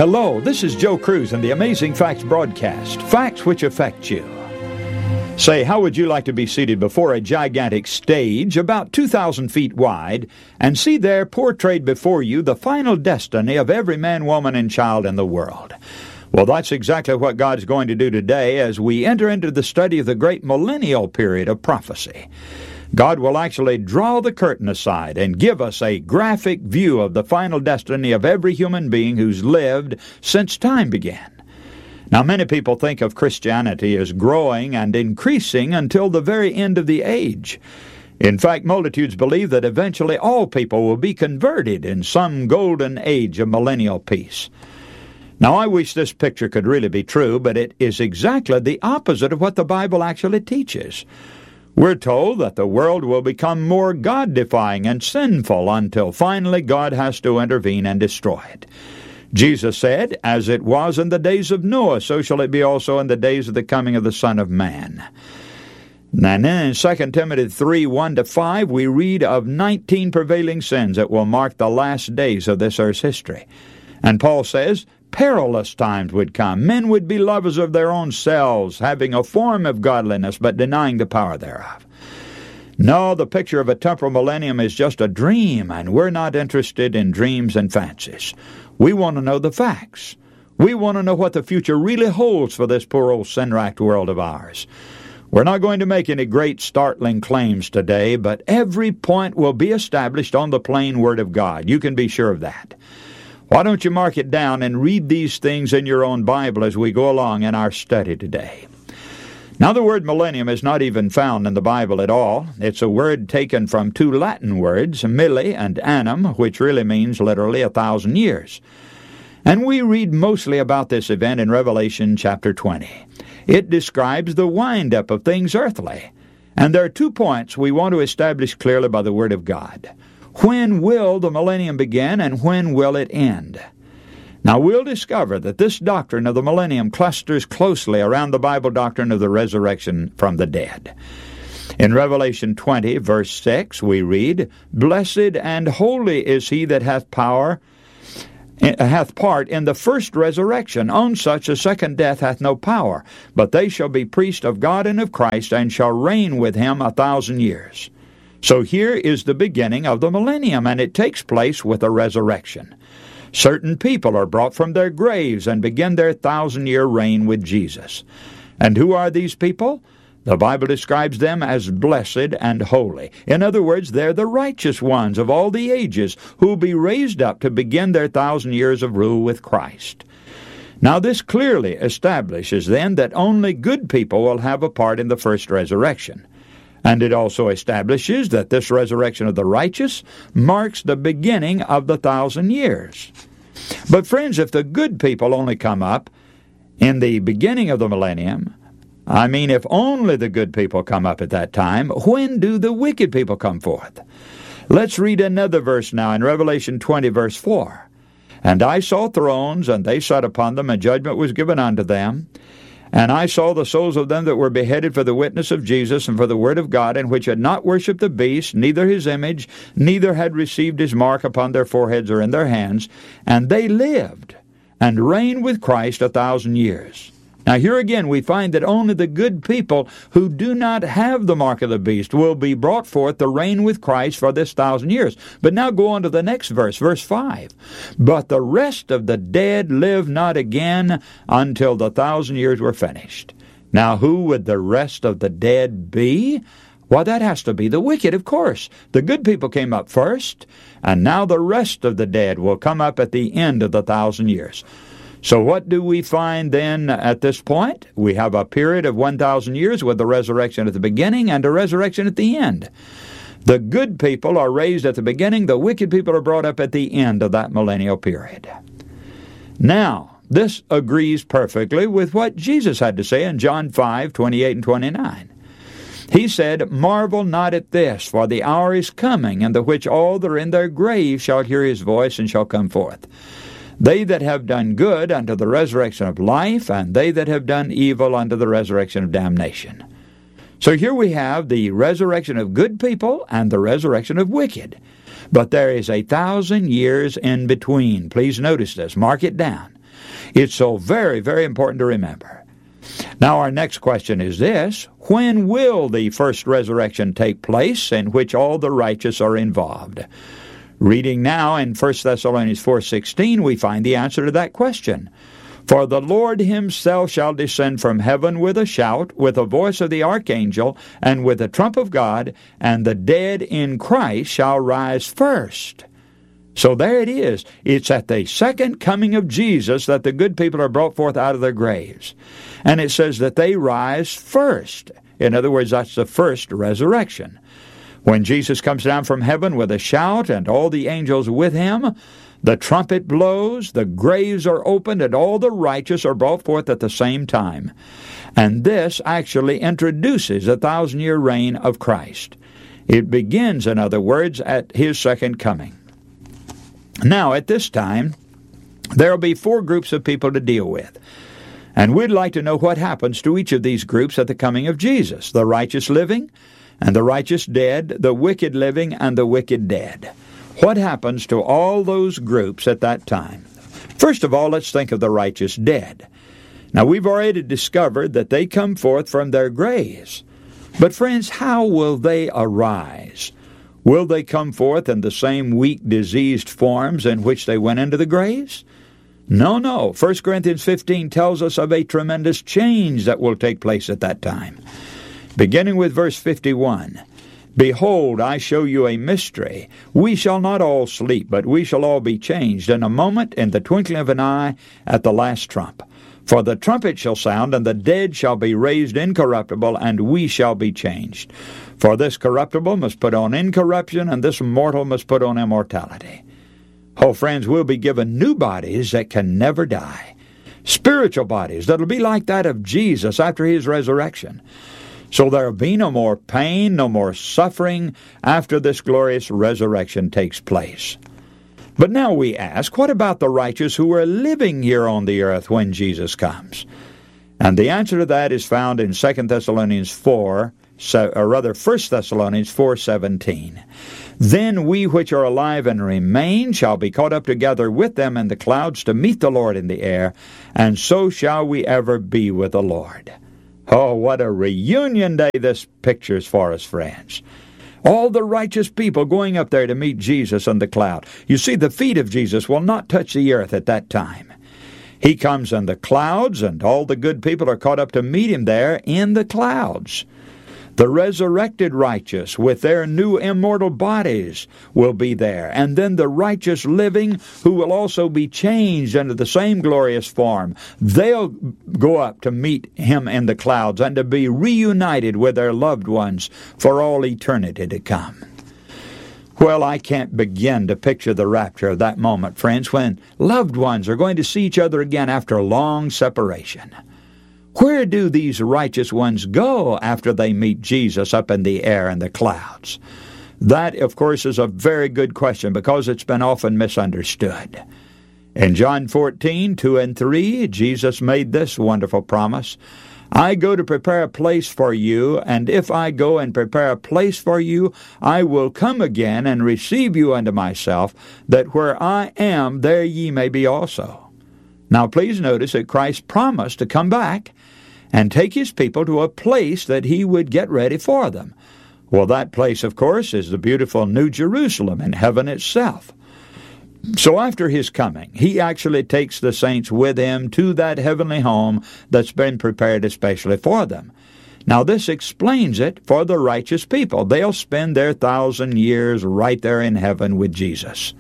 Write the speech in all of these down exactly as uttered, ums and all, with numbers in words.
Hello, this is Joe Cruz and the Amazing Facts broadcast, facts which affect you. Say, how would you like to be seated before a gigantic stage about two thousand feet wide and see there portrayed before you the final destiny of every man, woman, and child in the world? Well, that's exactly what God's going to do today as we enter into the study of the great millennial period of prophecy. God will actually draw the curtain aside and give us a graphic view of the final destiny of every human being who's lived since time began. Now, many people think of Christianity as growing and increasing until the very end of the age. In fact, multitudes believe that eventually all people will be converted in some golden age of millennial peace. Now, I wish this picture could really be true, but it is exactly the opposite of what the Bible actually teaches. We're told that the world will become more God-defying and sinful until finally God has to intervene and destroy it. Jesus said, "As it was in the days of Noah, so shall it be also in the days of the coming of the Son of Man." And then in Second Timothy three, one to five, we read of nineteen prevailing sins that will mark the last days of this earth's history. And Paul says, perilous times would come. Men would be lovers of their own selves, having a form of godliness, but denying the power thereof. No, the picture of a temporal millennium is just a dream, and we're not interested in dreams and fancies. We want to know the facts. We want to know what the future really holds for this poor old sin-racked world of ours. We're not going to make any great startling claims today, but every point will be established on the plain Word of God. You can be sure of that. Why don't you mark it down and read these things in your own Bible as we go along in our study today? Now, the word millennium is not even found in the Bible at all. It's a word taken from two Latin words, milli and annum, which really means literally a thousand years. And we read mostly about this event in Revelation chapter twenty. It describes the wind-up of things earthly. And there are two points we want to establish clearly by the Word of God. When will the millennium begin, and when will it end? Now, we'll discover that this doctrine of the millennium clusters closely around the Bible doctrine of the resurrection from the dead. In Revelation twenty, verse six, we read, "Blessed and holy is he that hath power, hath part in the first resurrection. On such a second death hath no power, but they shall be priests of God and of Christ, and shall reign with him a thousand years." So here is the beginning of the millennium, and it takes place with a resurrection. Certain people are brought from their graves and begin their thousand-year reign with Jesus. And who are these people? The Bible describes them as blessed and holy. In other words, they're the righteous ones of all the ages who will be raised up to begin their thousand years of rule with Christ. Now, this clearly establishes then that only good people will have a part in the first resurrection. And it also establishes that this resurrection of the righteous marks the beginning of the thousand years. But friends, if the good people only come up in the beginning of the millennium, I mean if only the good people come up at that time, when do the wicked people come forth? Let's read another verse now in Revelation twenty, verse four. "And I saw thrones, and they sat upon them, and judgment was given unto them. And I saw the souls of them that were beheaded for the witness of Jesus and for the word of God, and which had not worshipped the beast, neither his image, neither had received his mark upon their foreheads or in their hands. And they lived and reigned with Christ a thousand years." Now here again we find that only the good people who do not have the mark of the beast will be brought forth to reign with Christ for this thousand years. But now go on to the next verse, verse five. "But the rest of the dead live not again until the thousand years were finished." Now who would the rest of the dead be? Well, that has to be the wicked, of course. The good people came up first, and now the rest of the dead will come up at the end of the thousand years. So what do we find then at this point? We have a period of one thousand years with the resurrection at the beginning and a resurrection at the end. The good people are raised at the beginning. The wicked people are brought up at the end of that millennial period. Now, this agrees perfectly with what Jesus had to say in John five, twenty-eight and twenty-nine. He said, "Marvel not at this, for the hour is coming, in the which all that are in their graves shall hear his voice and shall come forth. They that have done good unto the resurrection of life, and they that have done evil unto the resurrection of damnation." So here we have the resurrection of good people and the resurrection of wicked. But there is a thousand years in between. Please notice this. Mark it down. It's so very, very important to remember. Now our next question is this: when will the first resurrection take place in which all the righteous are involved? Reading now in First Thessalonians four sixteen, we find the answer to that question. For the Lord himself shall descend from heaven with a shout, with the voice of the archangel, and with the trump of God, and the dead in Christ shall rise first. So there it is. It's at the second coming of Jesus that the good people are brought forth out of their graves. And it says that they rise first. In other words, that's the first resurrection. When Jesus comes down from heaven with a shout, and all the angels with him, the trumpet blows, the graves are opened, and all the righteous are brought forth at the same time. And this actually introduces a thousand-year reign of Christ. It begins, in other words, at his second coming. Now, at this time, there will be four groups of people to deal with. And we'd like to know what happens to each of these groups at the coming of Jesus: the righteous living, and the righteous dead, the wicked living, and the wicked dead. What happens to all those groups at that time? First of all, let's think of the righteous dead. Now, we've already discovered that they come forth from their graves. But friends, how will they arise? Will they come forth in the same weak, diseased forms in which they went into the graves? No, no. First Corinthians fifteen tells us of a tremendous change that will take place at that time. Beginning with verse fifty-one, Behold, I show you a mystery. We shall not all sleep, but we shall all be changed in a moment, in the twinkling of an eye, at the last trump. For the trumpet shall sound, and the dead shall be raised incorruptible, and we shall be changed. For this corruptible must put on incorruption, and this mortal must put on immortality. Oh, friends, we'll be given new bodies that can never die. Spiritual bodies that'll be like that of Jesus after his resurrection. So there will be no more pain, no more suffering after this glorious resurrection takes place. But now we ask, what about the righteous who are living here on the earth when Jesus comes? And the answer to that is found in Second Thessalonians four, or rather First Thessalonians four seventeen. Then we which are alive and remain shall be caught up together with them in the clouds to meet the Lord in the air, and so shall we ever be with the Lord. Oh, what a reunion day this pictures for us, friends. All the righteous people going up there to meet Jesus on the cloud. You see, the feet of Jesus will not touch the earth at that time. He comes in the clouds, and all the good people are caught up to meet him there in the clouds. The resurrected righteous with their new immortal bodies will be there. And then the righteous living who will also be changed into the same glorious form. They'll go up to meet him in the clouds and to be reunited with their loved ones for all eternity to come. Well, I can't begin to picture the rapture of that moment, friends, when loved ones are going to see each other again after a long separation. Where do these righteous ones go after they meet Jesus up in the air in the clouds? That, of course, is a very good question because it's been often misunderstood. In John fourteen, two and three, Jesus made this wonderful promise: I go to prepare a place for you, and if I go and prepare a place for you, I will come again and receive you unto myself, that where I am, there ye may be also. Now, please notice that Christ promised to come back and take his people to a place that he would get ready for them. Well, that place, of course, is the beautiful New Jerusalem in heaven itself. So after his coming, he actually takes the saints with him to that heavenly home that's been prepared especially for them. Now, this explains it for the righteous people. They'll spend their thousand years right there in heaven with Jesus.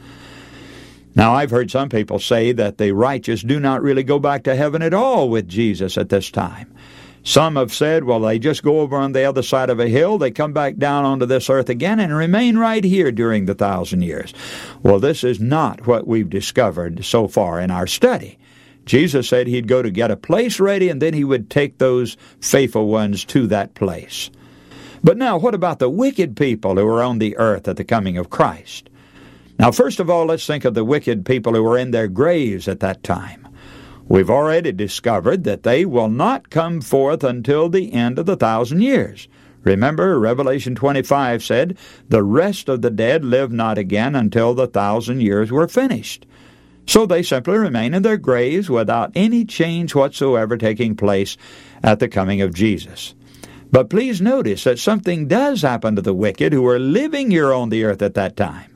Now, I've heard some people say that the righteous do not really go back to heaven at all with Jesus at this time. Some have said, well, they just go over on the other side of a hill, they come back down onto this earth again and remain right here during the thousand years. Well, this is not what we've discovered so far in our study. Jesus said he'd go to get a place ready, and then he would take those faithful ones to that place. But now, what about the wicked people who are on the earth at the coming of Christ? Now, first of all, let's think of the wicked people who were in their graves at that time. We've already discovered that they will not come forth until the end of the thousand years. Remember, Revelation twenty-five said, the rest of the dead live not again until the thousand years were finished. So they simply remain in their graves without any change whatsoever taking place at the coming of Jesus. But please notice that something does happen to the wicked who are living here on the earth at that time.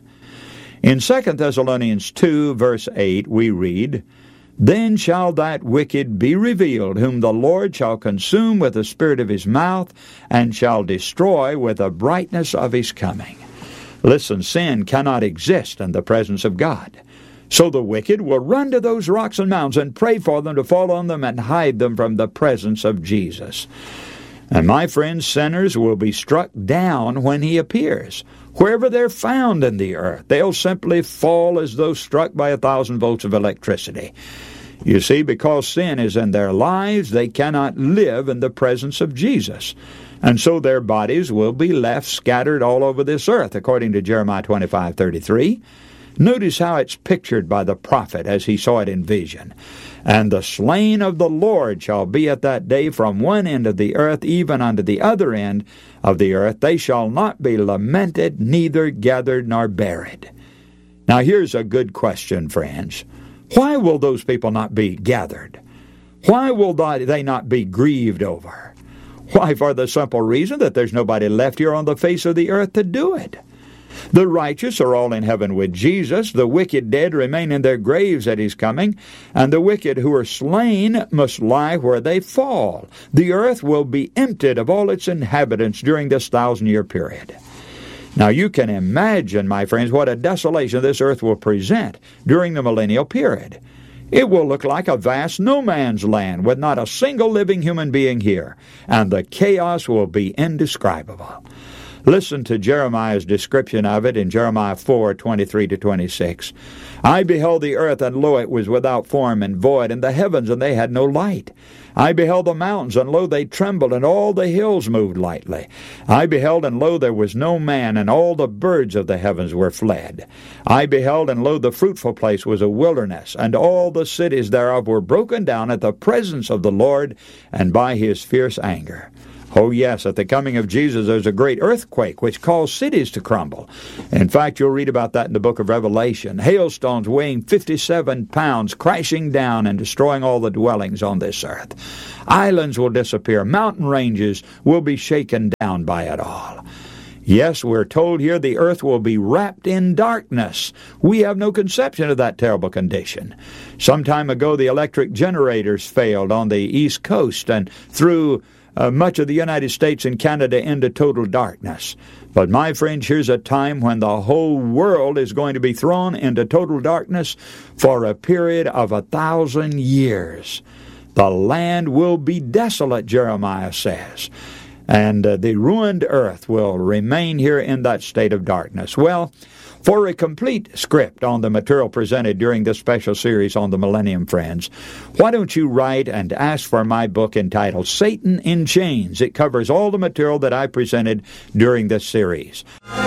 In Second Thessalonians two, verse eight, we read, "Then shall that wicked be revealed, whom the Lord shall consume with the spirit of his mouth, and shall destroy with the brightness of his coming." Listen, sin cannot exist in the presence of God. So the wicked will run to those rocks and mountains and pray for them to fall on them and hide them from the presence of Jesus. And my friends, sinners will be struck down when he appears. Wherever they're found in the earth, they'll simply fall as though struck by a thousand volts of electricity. You see, because sin is in their lives, they cannot live in the presence of Jesus. And so their bodies will be left scattered all over this earth, according to Jeremiah twenty-five thirty-three. Notice how it's pictured by the prophet as he saw it in vision. "And the slain of the Lord shall be at that day from one end of the earth even unto the other end of the earth. They shall not be lamented, neither gathered nor buried." Now here's a good question, friends. Why will those people not be gathered? Why will they not be grieved over? Why, for the simple reason that there's nobody left here on the face of the earth to do it. The righteous are all in heaven with Jesus. The wicked dead remain in their graves at his coming. And the wicked who are slain must lie where they fall. The earth will be emptied of all its inhabitants during this thousand-year period. Now you can imagine, my friends, what a desolation this earth will present during the millennial period. It will look like a vast no-man's land with not a single living human being here. And the chaos will be indescribable. Listen to Jeremiah's description of it in Jeremiah four, twenty-three to twenty-six. "I beheld the earth, and lo, it was without form and void, and the heavens, and they had no light. I beheld the mountains, and lo, they trembled, and all the hills moved lightly. I beheld, and lo, there was no man, and all the birds of the heavens were fled. I beheld, and lo, the fruitful place was a wilderness, and all the cities thereof were broken down at the presence of the Lord, and by his fierce anger." Oh yes, at the coming of Jesus there's a great earthquake which caused cities to crumble. In fact, you'll read about that in the book of Revelation. Hailstones weighing fifty-seven pounds crashing down and destroying all the dwellings on this earth. Islands will disappear. Mountain ranges will be shaken down by it all. Yes, we're told here the earth will be wrapped in darkness. We have no conception of that terrible condition. Some time ago the electric generators failed on the East Coast and threw Uh, much of the United States and Canada into total darkness. But my friends, here's a time when the whole world is going to be thrown into total darkness for a period of a thousand years. The land will be desolate, Jeremiah says, and uh, the ruined earth will remain here in that state of darkness. Well, for a complete script on the material presented during this special series on the Millennium, friends, why don't you write and ask for my book entitled Satan in Chains? It covers all the material that I presented during this series.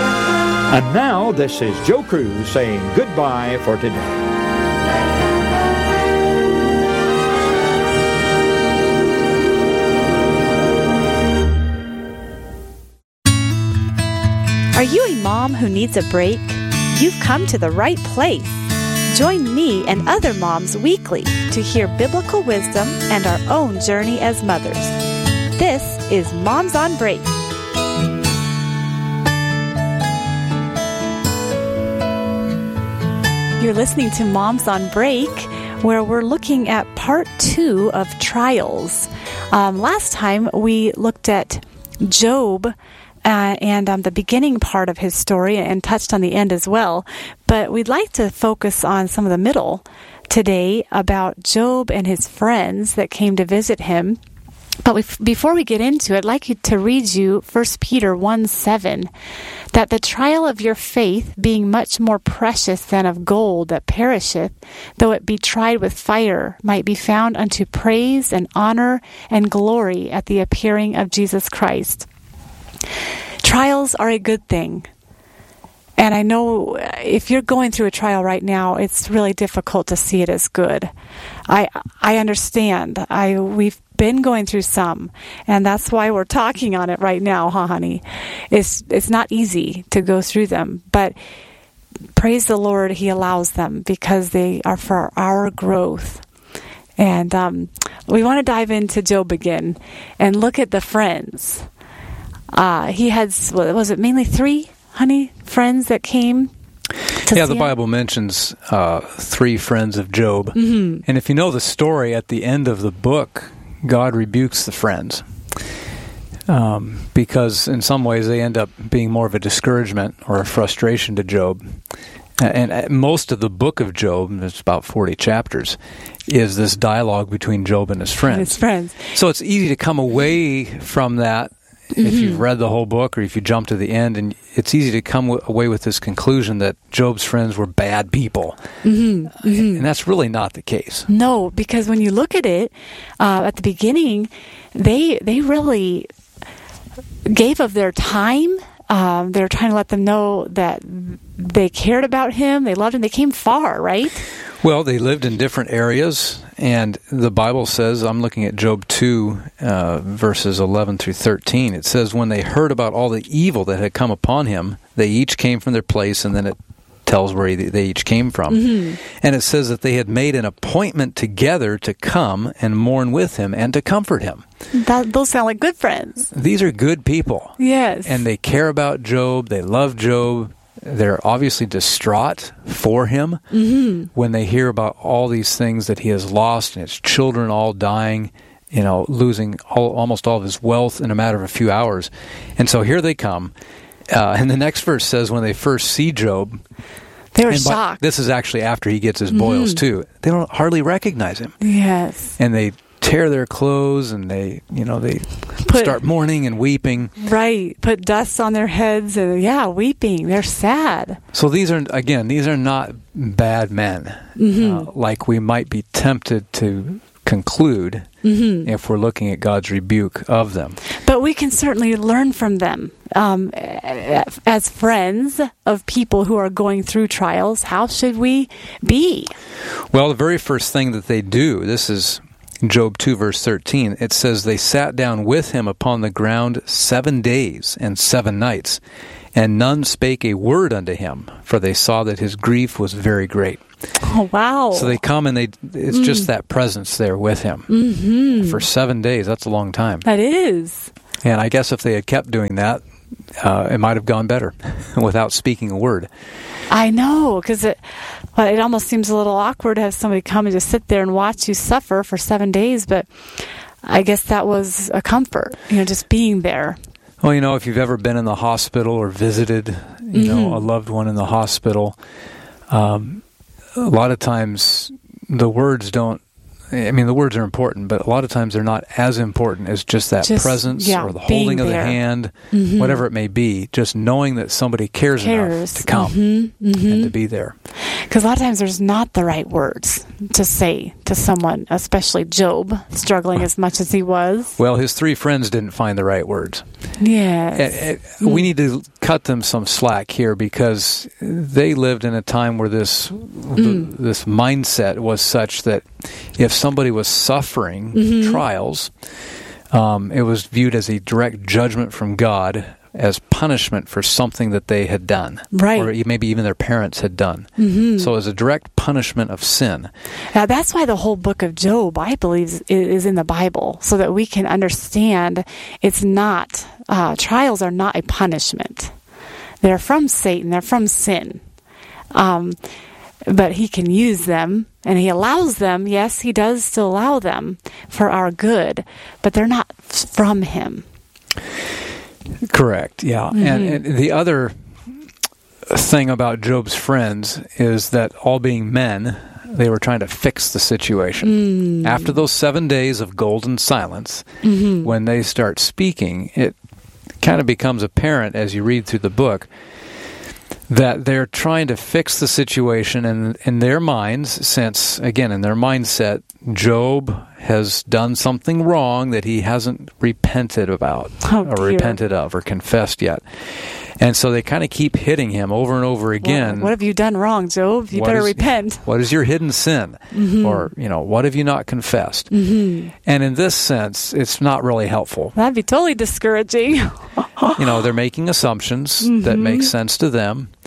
And now, this is Joe Cruz saying goodbye for today. Are you a mom who needs a break? You've come to the right place. Join me and other moms weekly to hear biblical wisdom and our own journey as mothers. This is Moms on Break. You're listening to Moms on Break, where we're looking at part two of trials. Um, last time we looked at Job Uh, and um, the beginning part of his story and touched on the end as well. But we'd like to focus on some of the middle today about Job and his friends that came to visit him. But we, before we get into it, I'd like you to read you First Peter one seven, that the trial of your faith, being much more precious than of gold that perisheth, though it be tried with fire, might be found unto praise and honor and glory at the appearing of Jesus Christ. Trials are a good thing. And I know if you're going through a trial right now, it's really difficult to see it as good. I I understand. I we've been going through some, and that's why we're talking on it right now, huh, honey? It's it's not easy to go through them, but praise the Lord, He allows them because they are for our growth. And um, we want to dive into Job again and look at the friends. Uh, he had, was it mainly three, honey, friends that came? Yeah, the Bible mentions uh, three friends of Job. Mm-hmm. And if you know the story, at the end of the book, God rebukes the friends. Um, because in some ways they end up being more of a discouragement or a frustration to Job. And, and most of the book of Job, it's about forty chapters, is this dialogue between Job and his friends. His friends. So it's easy to come away from that mm-hmm. if you've read the whole book or if you jump to the end, and it's easy to come w- away with this conclusion that Job's friends were bad people. Mm-hmm. Mm-hmm. And that's really not the case. No, because when you look at it, uh, at the beginning, they they really gave of their time. Um, they were trying to let them know that they cared about him, they loved him, they came far, right? Well, they lived in different areas, and the Bible says, I'm looking at Job two, uh, verses eleven through thirteen, it says, when they heard about all the evil that had come upon him, they each came from their place, and then it tells where they each came from. Mm-hmm. And it says that they had made an appointment together to come and mourn with him and to comfort him. That, those sound like good friends. These are good people. Yes. And they care about Job. They love Job. They're obviously distraught for him mm-hmm. when they hear about all these things that he has lost and his children all dying, you know, losing all, almost all of his wealth in a matter of a few hours. And so here they come. Uh, and the next verse says when they first see Job, they were by, shocked. This is actually after he gets his boils mm-hmm. too. They don't hardly recognize him. Yes. And they tear their clothes and they, you know, they put, start mourning and weeping. Right. Put dust on their heads and yeah, weeping. They're sad. So these are, again, these are not bad men, mm-hmm. uh, like we might be tempted to conclude mm-hmm. if we're looking at God's rebuke of them. But we can certainly learn from them. Um, as friends of people who are going through trials, how should we be? Well, the very first thing that they do, this is Job two, verse thirteen, it says, they sat down with him upon the ground seven days and seven nights, and none spake a word unto him, for they saw that his grief was very great. Oh, wow. So they come and they it's mm. just that presence there with him. Mm-hmm. For seven days, that's a long time. That is. And I guess if they had kept doing that, uh, it might have gone better without speaking a word. I know, because it, well, it almost seems a little awkward to have somebody come and just sit there and watch you suffer for seven days, but I guess that was a comfort, you know, just being there. Well, you know, if you've ever been in the hospital or visited, you mm-hmm. know, a loved one in the hospital, um, a lot of times the words don't, I mean, the words are important, but a lot of times they're not as important as just that just, presence yeah, or the holding of the hand, mm-hmm. whatever it may be, just knowing that somebody cares, cares. enough to come mm-hmm. Mm-hmm. and to be there. Because a lot of times there's not the right words to say to someone, especially Job, struggling as much as he was. Well, his three friends didn't find the right words. Yes. And, and mm. We need to cut them some slack here because they lived in a time where this mm. this mindset was such that if somebody was suffering mm-hmm. trials, um, it was viewed as a direct judgment from God as punishment for something that they had done. Right. Or maybe even their parents had done. Mm-hmm. So it was a direct punishment of sin. Now, that's why the whole book of Job, I believe, is in the Bible, so that we can understand it's not, uh, trials are not a punishment. They're from Satan. They're from sin. Um, but he can use them, and he allows them. Yes, he does still allow them for our good, but they're not from him. Correct, yeah. Mm-hmm. And, and the other thing about Job's friends is that all being men, they were trying to fix the situation. Mm. After those seven days of golden silence, mm-hmm. when they start speaking, it kind of becomes apparent as you read through the book that they're trying to fix the situation in, in their minds, since, again, in their mindset, Job has done something wrong that he hasn't repented about oh, or dear. repented of or confessed yet. And so they kind of keep hitting him over and over again. Well, what have you done wrong, Job? You what better is, repent. What is your hidden sin? Mm-hmm. Or, you know, what have you not confessed? Mm-hmm. And in this sense, it's not really helpful. That'd be totally discouraging. You know, they're making assumptions mm-hmm. that make sense to them,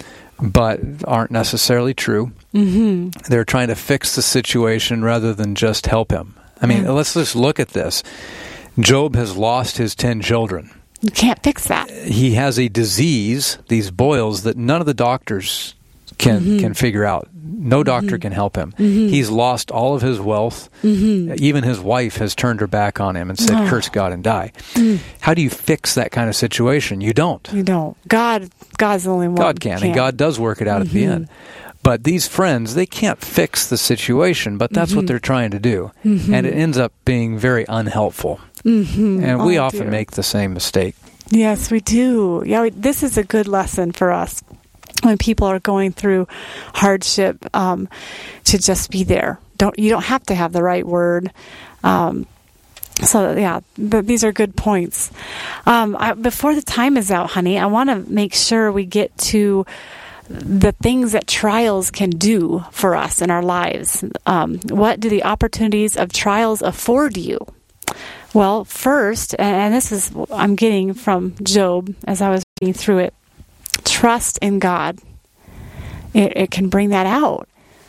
but aren't necessarily true. Mm-hmm. They're trying to fix the situation rather than just help him. I mean, Yeah. let's just look at this. Job has lost his ten children. You can't fix that. He has a disease, these boils, that none of the doctors can Mm-hmm. can figure out. No doctor can help him. He's lost all of his wealth. Mm-hmm. Even his wife has turned her back on him and said, Oh. curse God and die. Mm. How do you fix that kind of situation? You don't. You don't. God, God's the only one. God can, and God does work it out at the end. But these friends, they can't fix the situation, but that's what they're trying to do. And it ends up being very unhelpful. Mm-hmm. And we Oh, often dear. make the same mistake. Yes, we do. Yeah, we, this is a good lesson for us when people are going through hardship, um, to just be there. Don't you don't have to have the right word. Um, so yeah, but these are good points. Um, I, before the time is out, honey, I want to make sure we get to the things that trials can do for us in our lives. Um, what do the opportunities of trials afford you? Well, first, and this is I'm getting from Job as I was reading through it, trust in God. It, it can bring that out.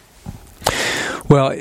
Well,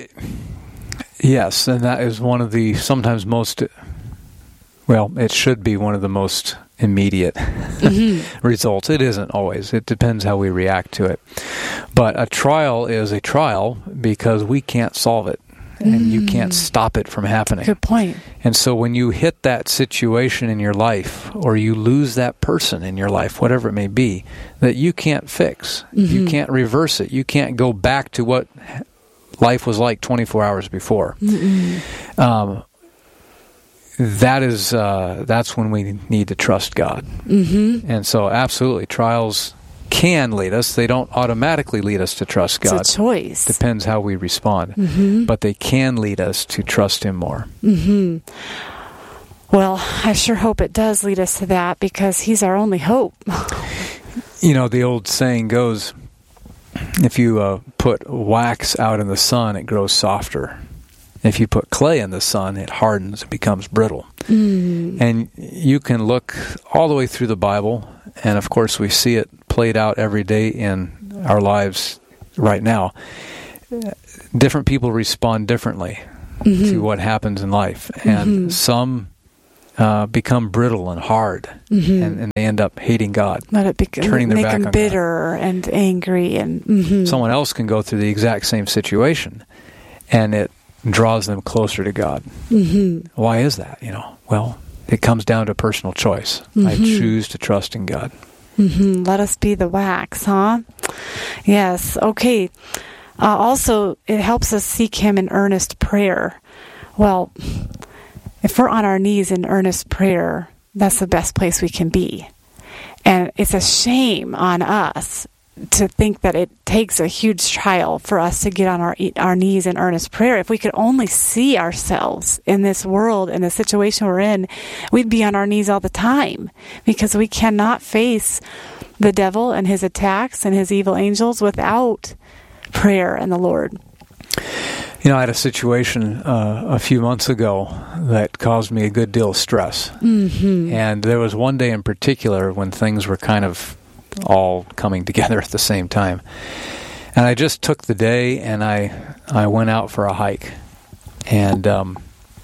yes, and that is one of the sometimes most, well, it should be one of the most immediate Mm-hmm. results. It isn't always. It depends how we react to it. But a trial is a trial because we can't solve it, and you can't stop it from happening. Good point. And so when you hit that situation in your life, or you lose that person in your life, whatever it may be, that you can't fix, you can't reverse it, you can't go back to what life was like twenty-four hours before. Um, that is, uh, that's when we need to trust God. Mm-hmm. And so absolutely, trials can lead us. They don't automatically lead us to trust God. It's a choice. Depends how we respond. Mm-hmm. But they can lead us to trust Him more. Mm-hmm. Well, I sure hope it does lead us to that, because He's our only hope. You know, the old saying goes, if you uh, put wax out in the sun, it grows softer. If you put clay in the sun, it hardens, it becomes brittle. Mm. And you can look all the way through the Bible, and of course we see it played out every day in our lives right now. Different people respond differently Mm-hmm. to what happens in life. And Mm-hmm. some uh, become brittle and hard, Mm-hmm. and, and they end up hating God. Let it bec- Turning their make back them on God. bitter and angry, and mm-hmm. Someone else can go through the exact same situation, and it draws them closer to God. Mm-hmm. Why is that? You know, well, it comes down to personal choice. I Mm-hmm. choose to trust in God. Mm-hmm. Let us be the wax, huh? Yes. Okay. Uh, also, it helps us seek Him in earnest prayer. Well, if we're on our knees in earnest prayer, that's the best place we can be. And it's a shame on us to think that it takes a huge trial for us to get on our our knees in earnest prayer. If we could only see ourselves in this world, in the situation we're in, we'd be on our knees all the time, because we cannot face the devil and his attacks and his evil angels without prayer and the Lord. You know, I had a situation uh, a few months ago that caused me a good deal of stress. Mm-hmm. And there was one day in particular when things were kind of all coming together at the same time. And I just took the day and I I went out for a hike. And um,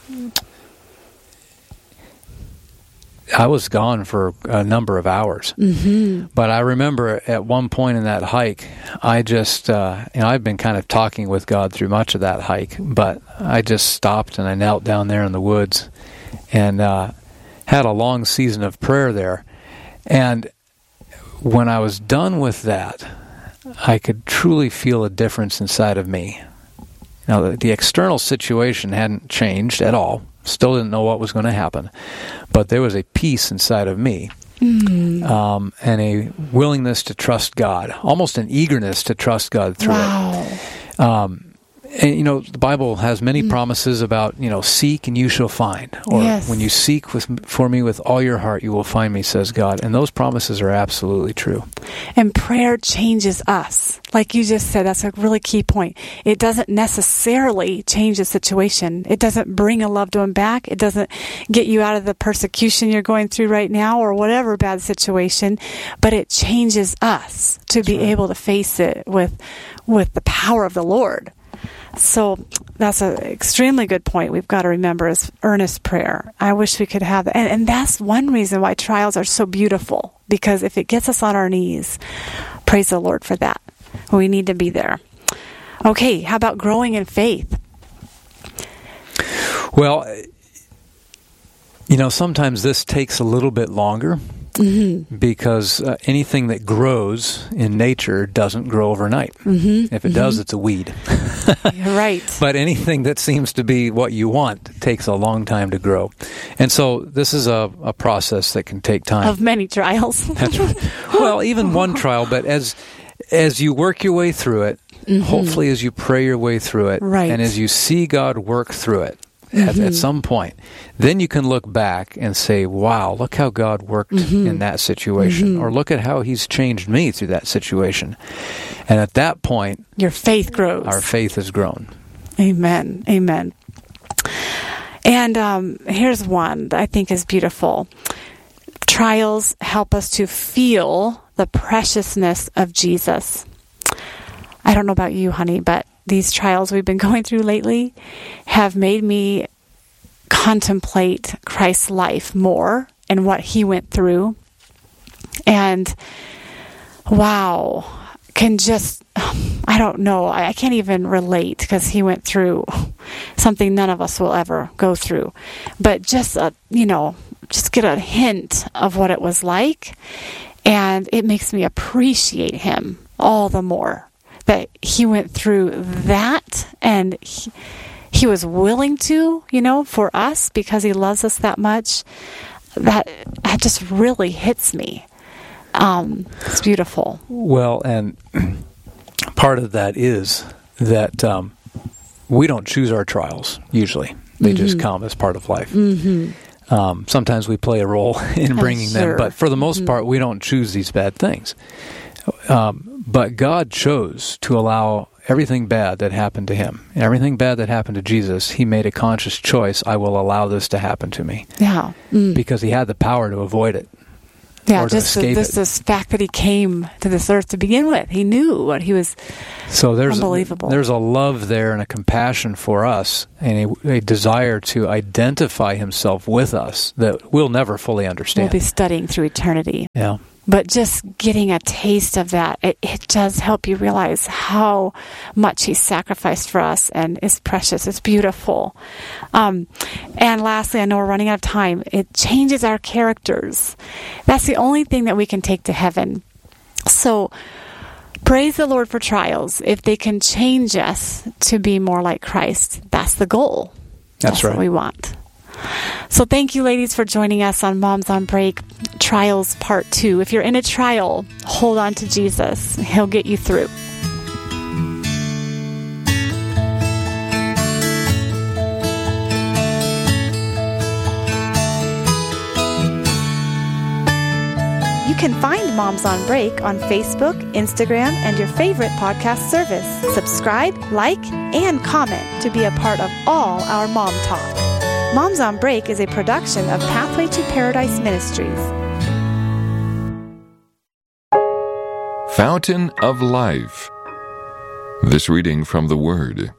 I was gone for a number of hours. Mm-hmm. But I remember at one point in that hike, I just, uh, you know, I've been kind of talking with God through much of that hike, but I just stopped and I knelt down there in the woods and uh, had a long season of prayer there. And when I was done with that, I could truly feel a difference inside of me. Now, the, the external situation hadn't changed at all. Still didn't know what was going to happen. But there was a peace inside of me, Mm. um, and a willingness to trust God, almost an eagerness to trust God through Wow. it. Um, And, you know, the Bible has many mm. promises about, you know, seek and you shall find. Or yes. when you seek with, for me with all your heart, you will find me, says God. And those promises are absolutely true. And prayer changes us. Like you just said, that's a really key point. It doesn't necessarily change the situation. It doesn't bring a loved one back. It doesn't get you out of the persecution you're going through right now or whatever bad situation. But it changes us to that's be right. able to face it with, with the power of the Lord. So that's an extremely good point we've got to remember is earnest prayer. I wish we could have that. And, and that's one reason why trials are so beautiful, because if it gets us on our knees, praise the Lord for that. We need to be there. Okay, how about growing in faith? Well, you know, sometimes this takes a little bit longer. Mm-hmm. Because uh, anything that grows in nature doesn't grow overnight. Mm-hmm. If it mm-hmm. does, it's a weed. Right. But anything that seems to be what you want takes a long time to grow. And so this is a, a process that can take time. Of many trials. That's right. Well, even one trial, but as as you work your way through it, mm-hmm. hopefully as you pray your way through it, right. and as you see God work through it, At, mm-hmm. at some point, then you can look back and say, wow, look how God worked mm-hmm. in that situation, mm-hmm. or look at how he's changed me through that situation. And at that point, your faith grows. Our faith has grown. Amen. Amen. And um, here's one that I think is beautiful. Trials help us to feel the preciousness of Jesus. I don't know about you, honey, but these trials we've been going through lately have made me contemplate Christ's life more and what he went through. And wow, can just, I don't know, I can't even relate because he went through something none of us will ever go through. But just, a, you know, just get a hint of what it was like. And it makes me appreciate him all the more. That he went through that and he, he was willing to, you know, for us because he loves us that much. That, that just really hits me. Um, it's beautiful. Well, and part of that is that um, we don't choose our trials, usually. They mm-hmm. just come as part of life. Mm-hmm. Um, sometimes we play a role in bringing sure. them, but for the most mm-hmm. part, we don't choose these bad things. Um, but God chose to allow everything bad that happened to him, everything bad that happened to Jesus. He made a conscious choice. I will allow this to happen to me. Yeah, mm. because he had the power to avoid it. Yeah, or just to escape the, this, it. this fact that he came to this earth to begin with. He knew what he was. So there's unbelievable. A, there's a love there and a compassion for us, and a, a desire to identify himself with us that we'll never fully understand. We'll be studying through eternity. Yeah. But just getting a taste of that, it, it does help you realize how much he sacrificed for us, and it's precious. It's beautiful. Um, and lastly, I know we're running out of time. It changes our characters. That's the only thing that we can take to heaven. So praise the Lord for trials. If they can change us to be more like Christ, that's the goal. That's, that's right. what we want. So thank you, ladies, for joining us on Moms on Break Trials Part two. If you're in a trial, hold on to Jesus. He'll get you through. You can find Moms on Break on Facebook, Instagram, and your favorite podcast service. Subscribe, like, and comment to be a part of all our Mom Talk. Moms on Break is a production of Pathway to Paradise Ministries. Fountain of Life. This reading from the Word